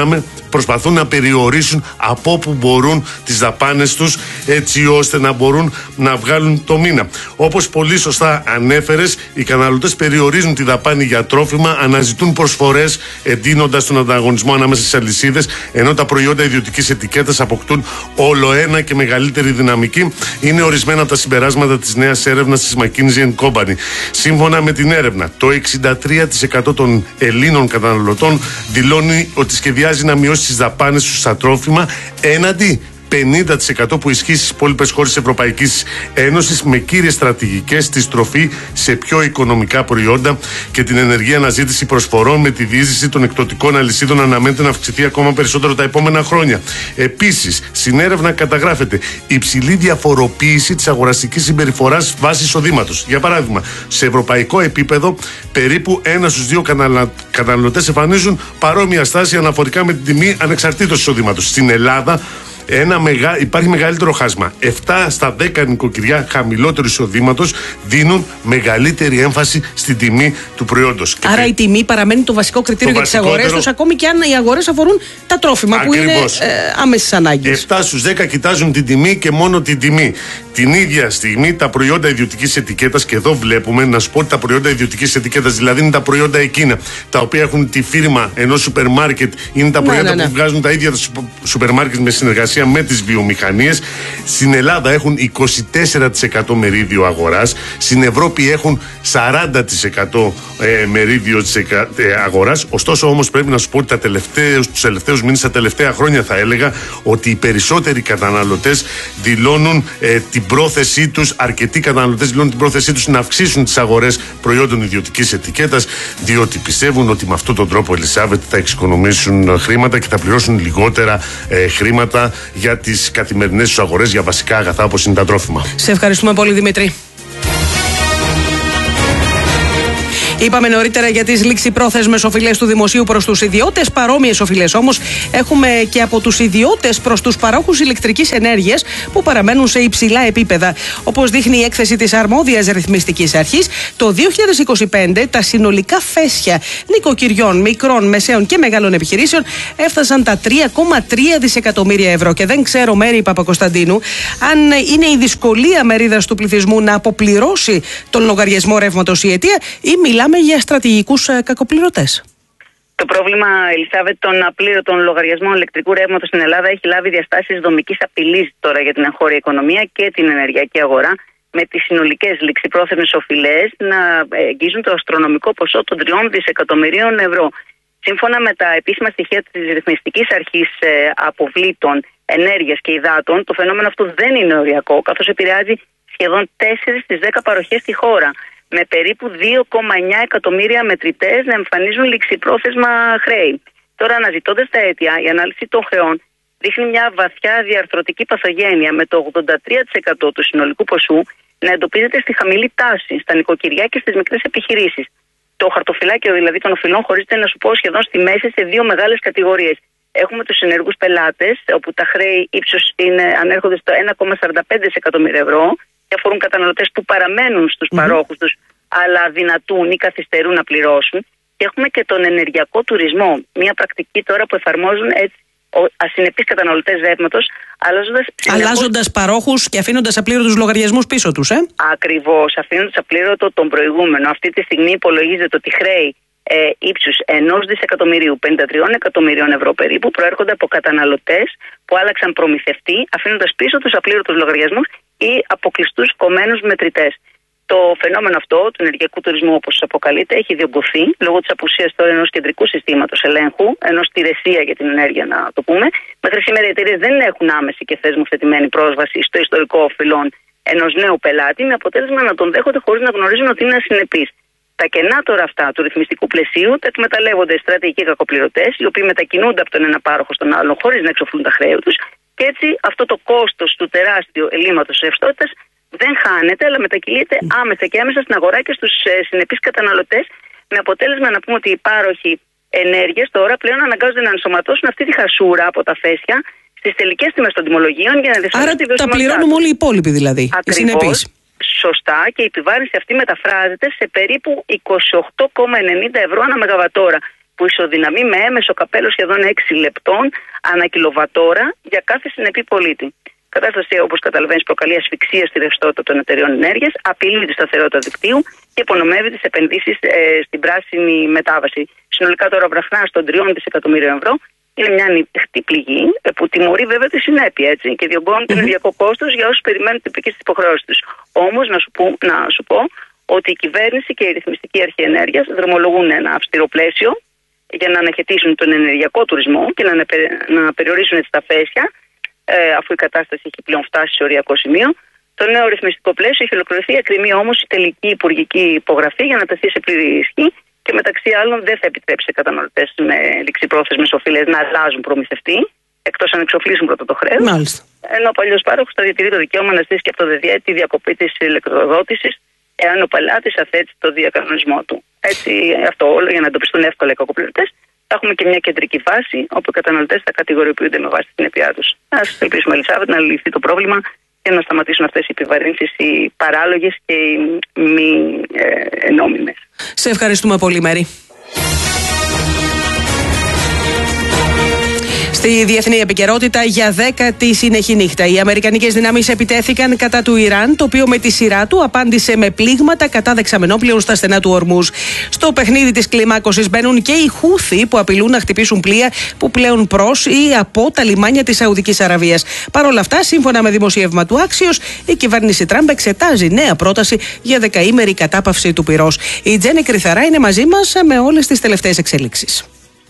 προσπαθούν να περιορίσουν από όπου μπορούν τις δαπάνες τους, έτσι ώστε να μπορούν να βγάλουν το μήνα. Όπως πολύ σωστά ανέφερες, οι καταναλωτές περιορίζουν τη δαπάνη για τρόφιμα, αναζητούν προσφορές, εντείνοντας τον ανταγωνισμό ανάμεσα στις αλυσίδες, ενώ τα προϊόντα ιδιωτικής ετικέτας αποκτούν όλο ένα και μεγαλύτερη δυναμική. Είναι ορισμένα από τα συμπεράσματα της νέας έρευνας της McKinsey and Company. Σύμφωνα με την έρευνα, το εξήντα τρία τοις εκατό των Ελλήνων καταναλωτών δηλώνει ότι σχεδιάζει να μειώσει τις δαπάνες τους στα τρόφιμα, έναντι πενήντα τοις εκατό που ισχύει στις υπόλοιπες χώρες της Ευρωπαϊκής Ένωσης, με κύριες στρατηγικές στη στροφή σε πιο οικονομικά προϊόντα και την ενεργή αναζήτηση προσφορών. Με τη διείσδυση των εκδοτικών αλυσίδων αναμένεται να αυξηθεί ακόμα περισσότερο τα επόμενα χρόνια. Επίσης, στην έρευνα καταγράφεται υψηλή διαφοροποίηση της αγοραστικής συμπεριφοράς βάσει εισοδήματος. Για παράδειγμα, σε ευρωπαϊκό επίπεδο, περίπου ένα στους δύο καταναλωτές εμφανίζουν παρόμοια στάση αναφορικά με την τιμή ανεξαρτήτως εισοδήματος. Στην Ελλάδα, Ένα μεγα... υπάρχει μεγαλύτερο χάσμα. επτά στα δέκα νοικοκυριά χαμηλότερου εισοδήματος δίνουν μεγαλύτερη έμφαση στην τιμή του προϊόντος. Άρα η τιμή παραμένει το βασικό κριτήριο το για τις αγορές τους, ακόμη και αν οι αγορές αφορούν τα τρόφιμα. Ακριβώς. Που είναι ε, άμεσης ανάγκης. επτά στους δέκα κοιτάζουν την τιμή και μόνο την τιμή. Την ίδια στιγμή τα προϊόντα ιδιωτικής ετικέτας, και εδώ βλέπουμε να σου πω ότι τα προϊόντα ιδιωτικής ετικέτας, δηλαδή είναι τα προϊόντα εκείνα τα οποία έχουν τη φίρμα ενός σούπερ μάρκετ, είναι τα προϊόντα ναι, ναι, ναι. που βγάζουν τα ίδια τα σούπερ μάρκετ με συνεργασία με τις βιομηχανίες. Στην Ελλάδα έχουν είκοσι τέσσερα τοις εκατό μερίδιο αγοράς, στην Ευρώπη έχουν σαράντα τοις εκατό ε, μερίδιο της εκα, ε, αγοράς. Ωστόσο όμως πρέπει να σου πω ότι τα τελευταίους, τους τελευταίους μήνες, τα τελευταία χρόνια θα έλεγα ότι οι περισσότεροι καταναλωτές δηλώνουν ε, την πρόθεσή τους, αρκετοί καταναλωτές δηλώνουν την πρόθεσή τους να αυξήσουν τις αγορές προϊόντων ιδιωτικής ετικέτας, διότι πιστεύουν ότι με αυτόν τον τρόπο, Ελισάβετ, θα εξοικονομήσουν χρήματα και θα πληρώσουν λιγότερα ε, χρήματα για τις καθημερινές τους αγορές για βασικά αγαθά όπως είναι τα τρόφιμα. Σε ευχαριστούμε πολύ, Δημήτρη. Είπαμε νωρίτερα για τις ληξιπρόθεσμες οφειλές του δημοσίου προς τους ιδιώτες. Παρόμοιες οφειλές όμως έχουμε και από τους ιδιώτες προς τους παρόχους ηλεκτρικής ενέργειας, που παραμένουν σε υψηλά επίπεδα. Όπως δείχνει η έκθεση της αρμόδιας ρυθμιστικής αρχής, το δύο χιλιάδες είκοσι πέντε τα συνολικά φέσια νοικοκυριών, μικρών, μεσαίων και μεγάλων επιχειρήσεων έφτασαν τα τρία κόμμα τρία δισεκατομμύρια ευρώ. Και δεν ξέρω, Μέρη Παπακοσταντίνου, αν είναι η δυσκολία μερίδας του πληθυσμού να αποπληρώσει τον λογαριασμό ρεύματος η αιτία, ή μιλάμε για στρατηγικούς ε, κακοπληρωτές. Το πρόβλημα, Ελισάβετ, των απλήρωτων λογαριασμών ηλεκτρικού ρεύματος στην Ελλάδα έχει λάβει διαστάσεις δομικής απειλής τώρα για την εγχώρια οικονομία και την ενεργειακή αγορά, με τις συνολικές ληξιπρόθεσμες οφειλές να εγγίζουν το αστρονομικό ποσό των τριών δισεκατομμυρίων ευρώ. Σύμφωνα με τα επίσημα στοιχεία της ρυθμιστικής αρχής ε, αποβλήτων, ενέργειας και υδάτων, το φαινόμενο αυτό δεν είναι οριακό, καθώς επηρεάζει σχεδόν τέσσερις στις δέκα παροχές στη χώρα, με περίπου δύο κόμμα εννιά εκατομμύρια μετρητές να εμφανίζουν ληξιπρόθεσμα χρέη. Τώρα, αναζητώντας τα αίτια, η ανάλυση των χρεών δείχνει μια βαθιά διαρθρωτική παθογένεια, με το ογδόντα τρία τοις εκατό του συνολικού ποσού να εντοπίζεται στη χαμηλή τάση, στα νοικοκυριά και στις μικρές επιχειρήσεις. Το χαρτοφυλάκιο δηλαδή των οφειλών χωρίζεται, να σου πω, σχεδόν στη μέση σε δύο μεγάλες κατηγορίες. Έχουμε τους ενεργούς πελάτες, όπου τα χρέη ύψους είναι, ανέρχονται στο ένα κόμμα σαράντα πέντε δισεκατομμύρια ευρώ και αφορούν καταναλωτές που παραμένουν στους mm-hmm. παρόχους τους, αλλά δυνατούν ή καθυστερούν να πληρώσουν. Και έχουμε και τον ενεργειακό τουρισμό, μια πρακτική τώρα που εφαρμόζουν έτσι ασυνεπείς καταναλωτές ρεύματος, αλλάζοντας, αλλάζοντας παρόχους και αφήνοντας απλήρωτους λογαριασμούς πίσω τους, ε? Ακριβώς, αφήνοντας απλήρωτο τον προηγούμενο. Αυτή τη στιγμή υπολογίζεται ότι χρέη ε, ύψους ενός δισεκατομμυρίου, πενήντα τρία εκατομμυρίων ευρώ περίπου, προέρχονται από καταναλωτές που άλλαξαν προμηθευτή, αφήνοντας πίσω τους απλήρωτους λογαριασμούς ή αποκλειστούς κομμένους μετρητές. Το φαινόμενο αυτό του ενεργειακού τουρισμού, όπως αποκαλείται, έχει διωγγωθεί λόγω της απουσίας τώρα ενός κεντρικού συστήματος ελέγχου, ενός τηρεσία για την ενέργεια, να το πούμε. Μέχρι σήμερα οι εταιρείες δεν έχουν άμεση και θεσμοθετημένη πρόσβαση στο ιστορικό οφειλών ενός νέου πελάτη, με αποτέλεσμα να τον δέχονται χωρίς να γνωρίζουν ότι είναι ασυνεπής. Τα κενά τώρα αυτά του ρυθμιστικού πλαισίου τα εκμεταλλεύονται στρατηγικοί κακοπληρωτές, οι οποίοι μετακινούνται από τον ένα πάροχο στον άλλον χωρίς να εξοφλούν τα χρέη τους, και έτσι αυτό το κόστος του τεράστιου ελλείμματος ρευστότητας δεν χάνεται, αλλά μετακυλείται άμεσα και άμεσα στην αγορά και στους ε, συνεπείς καταναλωτές, με αποτέλεσμα να πούμε ότι οι πάροχοι ενέργειας τώρα πλέον αναγκάζονται να ενσωματώσουν αυτή τη χασούρα από τα φέσια στις τελικές τιμές των τιμολογίων για να διασφαλίσουν τη βιωσιμότητά. Άρα τα πληρώνουμε όλοι οι υπόλοιποι δηλαδή. Ακριβώς. Σωστά, και η επιβάρυνση αυτή μεταφράζεται σε περίπου είκοσι οκτώ κόμμα ενενήντα ευρώ ανά μεγαβατόρα. που ισοδυναμεί με έμεσο καπέλο σχεδόν έξι λεπτών ανά κιλοβατόρα για κάθε συνεπή πολίτη. Η κατάσταση, όπως καταλαβαίνεις, προκαλεί ασφυξία στη ρευστότητα των εταιρεών ενέργειας, απειλεί τη σταθερότητα δικτύου και υπονομεύει τις επενδύσεις ε, στην πράσινη μετάβαση. Συνολικά τώρα ο βραχνάς των τριών δισεκατομμύριων ευρώ είναι μια ανοιχτή πληγή που τιμωρεί βέβαια τη συνέπεια, έτσι, και διωγγώνει το ενεργειακό κόστος για όσους περιμένουν την τυπική υποχρεώση τους. Όμως, να σου, πω, να σου πω ότι η κυβέρνηση και η ρυθμιστική αρχή ενέργειας δρομολογούν ένα αυστηρό πλαίσιο για να αναχαιτήσουν τον ενεργειακό τουρισμό και να, να περιορίσουν έτσι τα φέσια, ε, αφού η κατάσταση έχει πλέον φτάσει σε οριακό σημείο. Το νέο ρυθμιστικό πλαίσιο έχει ολοκληρωθεί, εκκρεμεί όμως η τελική υπουργική υπογραφή για να τεθεί σε πλήρη ισχύ και μεταξύ άλλων δεν θα επιτρέψει σε καταναλωτές με ληξιπρόθεσμες οφείλες να αλλάζουν προμηθευτή, εκτός αν εξοφλήσουν πρώτα το χρέος. Μάλιστα. Ενώ ο παλιός πάροχος θα διατηρεί το δικαίωμα να στήσει και από το ΔΕΔΙΑ τη διακοπή της ηλεκτροδότησης, εάν ο πελάτης αθέτει το διακανονισμό του. Έτσι, αυτό όλο για να εντοπιστούν εύκολα οι κακοπληρωτές. Θα έχουμε και μια κεντρική βάση όπου οι καταναλωτές θα κατηγοριοποιούνται με βάση την συνέπειά τους. Ας ελπίσουμε, Ελισάβετ, να λυθεί το πρόβλημα και να σταματήσουν αυτές οι επιβαρύνσεις, οι παράλογες και οι μη ε, νόμιμες. Σε ευχαριστούμε πολύ, Μέρη. Στη διεθνή επικαιρότητα, για δέκατη συνεχή νύχτα, οι αμερικανικές δυνάμεις επιτέθηκαν κατά του Ιράν, το οποίο με τη σειρά του απάντησε με πλήγματα κατά δεξαμενόπλαιων στα στενά του Ορμούζ. Στο παιχνίδι της κλιμάκωσης μπαίνουν και οι Χούθοι, που απειλούν να χτυπήσουν πλοία που πλέουν προς ή από τα λιμάνια της Σαουδικής Αραβίας. Παρ' όλα αυτά, σύμφωνα με δημοσίευμα του Άξιος, η κυβέρνηση Τραμπ εξετάζει νέα πρόταση για δεκαήμερη κατάπαυση του πυρός. Η Τζέννη Κρυθαρά είναι μαζί μας με όλες τις τελευταίες εξελίξεις.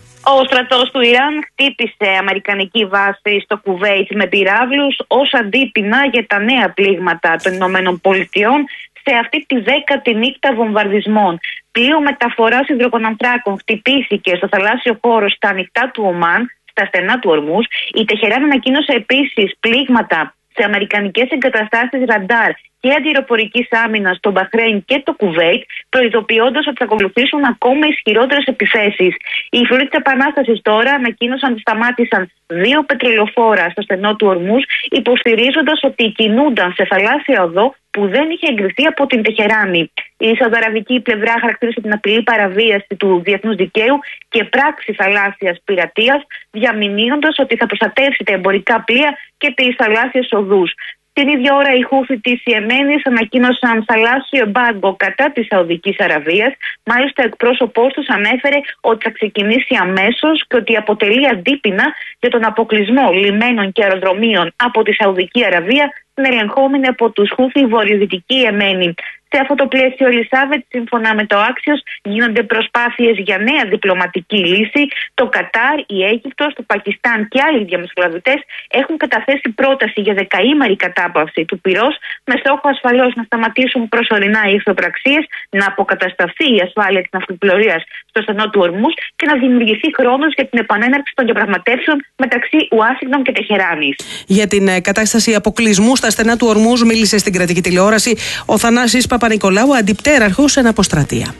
Ο στρατός του Ιράν χτύπησε αμερικανική βάση στο Κουβέιτ με πυράβλους ως αντίπεινα για τα νέα πλήγματα των Ηνωμένων Πολιτειών σε αυτή τη δέκατη νύχτα βομβαρδισμών. Πλοίο μεταφοράς υδρογονανθράκων χτυπήθηκε στο θαλάσσιο χώρο στα ανοιχτά του Ομάν, στα στενά του Ορμούζ. Η Τεχεράν ανακοίνωσε επίσης πλήγματα σε αμερικανικές εγκαταστάσεις ραντάρ και αντιεροπορικής άμυνας στο Μπαχρέιν και το Κουβέιτ, προειδοποιώντας ότι θα ακολουθήσουν ακόμα ισχυρότερες επιθέσεις. Οι φρουροί της Επανάστασης τώρα ανακοίνωσαν ότι σταμάτησαν δύο πετρελοφόρα στο στενό του Ορμούζ, υποστηρίζοντας ότι κινούνταν σε θαλάσσια οδό που δεν είχε εγκριθεί από την Τεχεράνη. Η σαουδαραβική πλευρά χαρακτήρισε την απειλή παραβίαση του διεθνούς δικαίου και πράξη θαλάσσιας πειρατείας, διαμηνύοντας ότι θα προστατεύσει τα εμπορικά πλοία και τις θαλάσσιες οδούς. Την ίδια ώρα, οι Χούθοι της Ιεμένης ανακοίνωσαν θαλάσσιο εμπάργκο κατά της Σαουδικής Αραβίας. Μάλιστα, ο εκπρόσωπός τους ανέφερε ότι θα ξεκινήσει αμέσως και ότι αποτελεί αντίπεινα για τον αποκλεισμό λιμένων και αεροδρομίων από τη Σαουδική Αραβία, ελεγχόμενη από τους Χούθοι βορειοδυτική Ιεμένη. Σε αυτό το πλαίσιο, Ελισάβετ, σύμφωνα με το Άξιος, γίνονται προσπάθειες για νέα διπλωματική λύση. Το Κατάρ, η Αίγυπτος, το Πακιστάν και άλλοι διαμεσολαβητές έχουν καταθέσει πρόταση για δεκαήμερη κατάπαυση του πυρός, με στόχο ασφαλώς να σταματήσουν προσωρινά οι εχθροπραξίες, να αποκατασταθεί η ασφάλεια της ναυτιπλοείας στο στενό του Ορμούζ και να δημιουργηθεί χρόνος για την επανέναρξη των διαπραγματεύσεων μεταξύ Ουάσιγκτον και Τεχεράνης. Για την κατάσταση αποκλεισμού στα στενά του Ορμούζ μίλησε στην κρατική τηλεόραση ο Θανάσης Παπα-Νικολάου, αντιπτέραρχος σε αποστρατεία.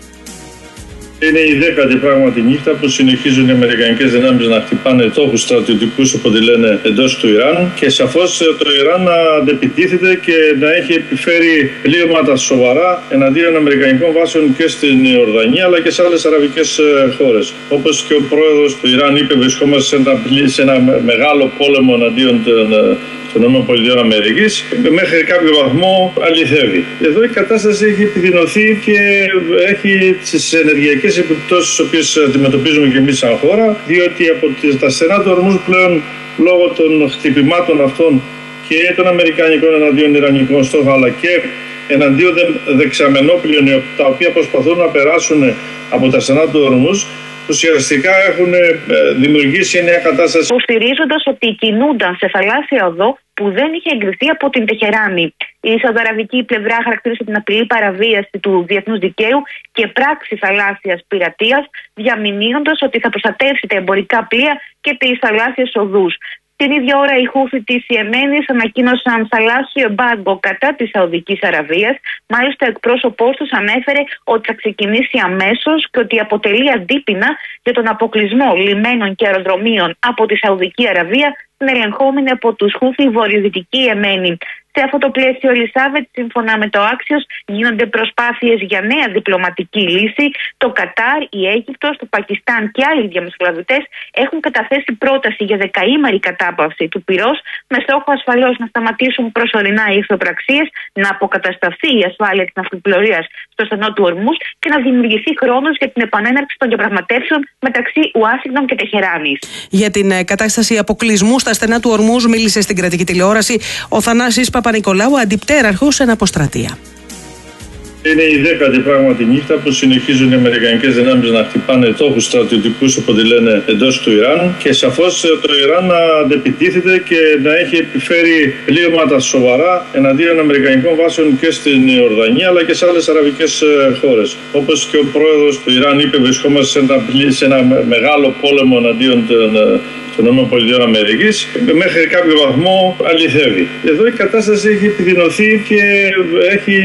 Είναι η δέκατη πράγματι νύχτα που συνεχίζουν οι αμερικανικές δυνάμεις να χτυπάνε στόχους στρατιωτικούς, όπως τη λένε, εντός του Ιράν, και σαφώς το Ιράν να αντεπιτίθεται και να έχει επιφέρει πλήγματα σοβαρά εναντίον αμερικανικών βάσεων και στην Ιορδανία αλλά και σε άλλες αραβικές χώρες. Όπως και ο πρόεδρος του Ιράν είπε, βρισκόμαστε σε ένα, σε ένα μεγάλο πόλεμο εναντίον των των ΗΠΑ, μέχρι κάποιο βαθμό αληθεύει. Εδώ η κατάσταση έχει επιδεινωθεί και έχει τις ενεργειακές επιπτώσεις τις οποίες αντιμετωπίζουμε και εμείς σαν χώρα, διότι από τα στενά του Ορμούζ πλέον, λόγω των χτυπημάτων αυτών και των αμερικανικών εναντίον ιρανικών στόχων, αλλά και εναντίον δεξαμενόπλοιων, τα οποία προσπαθούν να περάσουν από τα στενά του Ορμούζ, ουσιαστικά έχουν δημιουργήσει μια κατάσταση. Υποστηρίζοντας ότι κινούνταν σε θαλάσσια οδό που δεν είχε εγκριθεί από την Τεχεράνη. Η σαουδαραβική πλευρά χαρακτήρισε την απειλή παραβίαση του διεθνούς δικαίου και πράξη θαλάσσιας πειρατείας, διαμηνύοντας ότι θα προστατεύσει τα εμπορικά πλοία και τις θαλάσσιες οδούς. Την ίδια ώρα, οι Χούθοι της Ιεμένης ανακοίνωσαν θαλάσσιο εμπάργκο κατά της Σαουδικής Αραβίας. Μάλιστα, ο εκπρόσωπός τους ανέφερε ότι θα ξεκινήσει αμέσως και ότι αποτελεί αντίπεινα για τον αποκλεισμό λιμένων και αεροδρομίων από τη Σαουδική Αραβία, είναι ελεγχόμενη από τους Χούθι βορειοδυτική Ιεμένη. Σε αυτό το πλαίσιο, Ελισάβετ, σύμφωνα με το Axios, γίνονται προσπάθειες για νέα διπλωματική λύση. Το Κατάρ, η Αίγυπτος, το Πακιστάν και άλλοι διαμεσολαβητές έχουν καταθέσει πρόταση για δεκαήμερη κατάπαυση του πυρός, με στόχο ασφαλώς να σταματήσουν προσωρινά οι εχθροπραξίες, να αποκατασταθεί η ασφάλεια της ναυπηγπλοείας στο στενό του Ορμούζ και να δημιουργηθεί χρόνος για την επανέναρξη των διαπραγματεύσεων μεταξύ Ουάσιγκτον και Τεχεράνης. Για την κατάσταση αποκλεισμού στα στενά του Ορμούζ μίλησε στην κρατική τηλεόραση ο Θανάσης Παπα-Νικολάου, αντιπτέραρχος σε αποστρατεία. Είναι η δέκατη πράγματι νύχτα που συνεχίζουν οι αμερικανικές δυνάμεις να χτυπάνε τόπους στρατιωτικούς, όπως λένε, εντός του Ιράν, και σαφώς το Ιράν να αντεπιτίθεται και να έχει επιφέρει πλήγματα σοβαρά εναντίον αμερικανικών βάσεων και στην Ιορδανία αλλά και σε άλλες αραβικές χώρες. Όπως και ο πρόεδρος του Ιράν είπε, βρισκόμαστε σε ένα, σε ένα μεγάλο πόλεμο εναντίον των των ΗΠΑ, μέχρι κάποιο βαθμό αληθεύει. Εδώ η κατάσταση έχει επιδεινωθεί και έχει